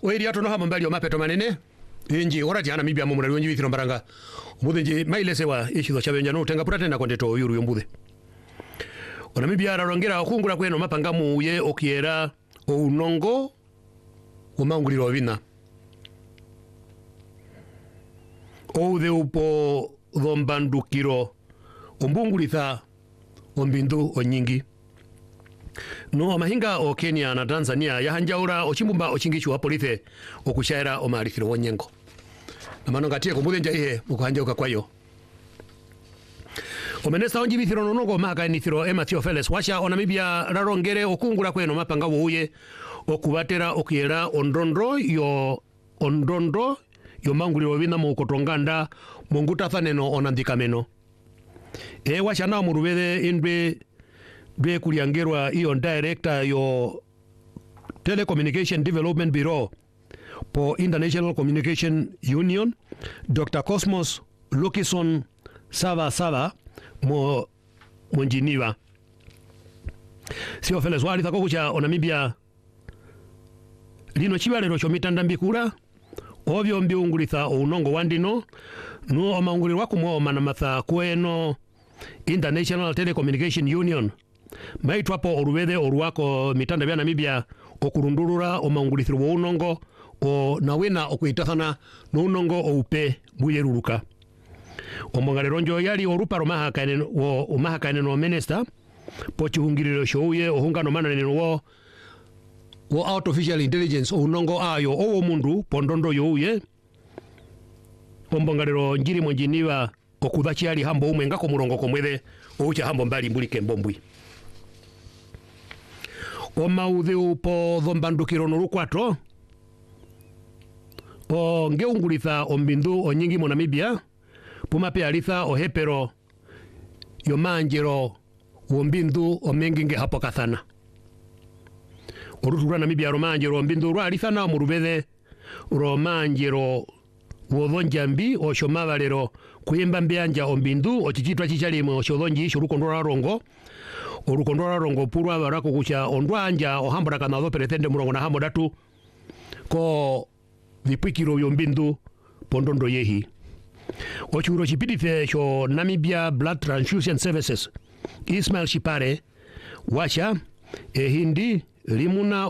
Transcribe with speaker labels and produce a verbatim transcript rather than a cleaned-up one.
Speaker 1: Oiri ato no hama mbali o mapeto manene. Inji ora jana mibia mo murali withiro mbaranga. Mudhe nji mailese wa ishi do chabenja no tenga purate na kondeto yuru yombudhe. Ona mibia rarongera okungura kweno mapanga muye okiera o unongo o maunguliro vina. O de upo dhombandukiro ombungulitha ombindu onyingi. No mahinga o Kenya na Tanzania yahanjaura ochimbumba ochingichu wa polithe okushaira o marithiro wonyengo. Na manonga tie kumbude nja ihe mukuhanjauka kwayo. Omenesta onji bithiro nonongo maka nithiro Emma Theophilus washa onamibia rarongere okungura kweno mapanga wuye okubatera okiera ondondro yo ondondro yo manguliro vina mu kotonganda monguta thaneno onandikameno. E washa na murubede indwe dwe kuliangerwa iyo director yo Telecommunication Development Bureau po International Communication Union Doctor Cosmos Lukison Sava Sava mo monjiniwa. Sio feles wali tako kucha onamibia lino chibalero chomitanda mbikura ovyo mbiungulitha unongo wandino no omaunguliro wakumwa manamatha kweno International Telecommunication Union maitwapo orubede oruwako mitanda bya Namibia okurundurura omaungulithiro wo unongo o nawena okuitathana no unongo oupe buyeruruka. Omongalero njo yali oruparo mahakane wo umahakane no minister po chihungiriro shouye ohungano manane wo wo artificial intelligence unongo ayo owo mundu pondondo youye ombongalero njiri monjiniwa okudachi ali hambo umwe ngako murongo komwede oucha hambo mbali mbulike mbombwi. O maudhe upo dhombandukiro norukwatro o ngeungulitha ombindu onyingi mo Namibia pumape alitha o hepero yo manjero ombindu omenginge hapo kathana orutura Namibia romanjero ombindu ro alitha na murubede romanjero wodhonjambi o shomavalero kuyemba mbyanja ombindu ochichitwa chichalimo shodhonji shurukondora rongo orukondora rongo purwa barako kucha ondwanja ohambura kanado peretende murongo na hambo datu ko vipikiro yombindu pondondo yehi ochuro chipitife sho Namibia Blood Transfusion Services Ismail Shipare washa e hindi limuna